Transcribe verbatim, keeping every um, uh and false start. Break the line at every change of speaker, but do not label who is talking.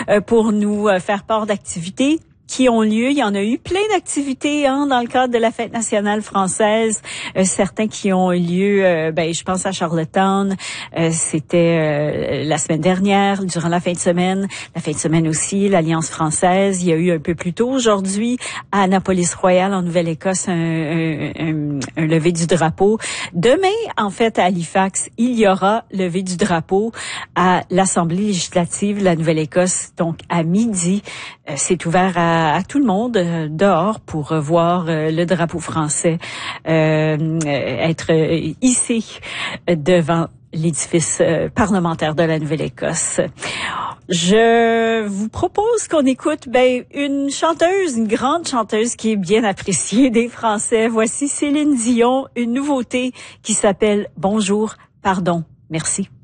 euh, pour nous euh, faire part d'activités qui ont lieu. Il y en a eu plein d'activités hein, dans le cadre de la Fête nationale française. Euh, certains qui ont eu lieu, euh, ben, je pense à Charlottetown. Euh, c'était euh, la semaine dernière, durant la fin de semaine. La fin de semaine aussi, l'Alliance française. Il y a eu un peu plus tôt aujourd'hui à Annapolis-Royal, en Nouvelle-Écosse, un, un, un, un lever du drapeau. Demain, en fait, à Halifax, il y aura lever du drapeau à l'Assemblée législative de la Nouvelle-Écosse. Donc, à midi, euh, c'est ouvert à à tout le monde euh, dehors pour euh, voir euh, le drapeau français euh, être euh, hissé devant l'édifice euh, parlementaire de la Nouvelle-Écosse. Je vous propose qu'on écoute ben une chanteuse, une grande chanteuse qui est bien appréciée des Français. Voici Céline Dion, une nouveauté qui s'appelle Bonjour, pardon, merci.